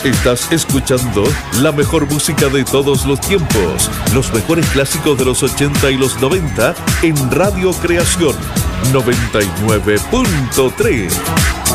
Estás escuchando la mejor música de todos los tiempos, los mejores clásicos de los 80 y los 90 en Radio Creación 99.3.